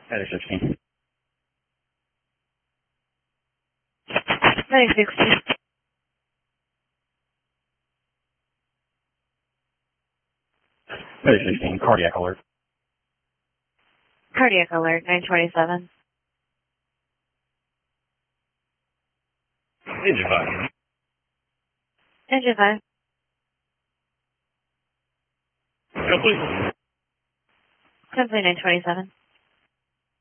Heather 16. Heather 16. Heather 16, cardiac alert. Cardiac alert, 927. Engine 5. Engine 5. Complete. Simply 927.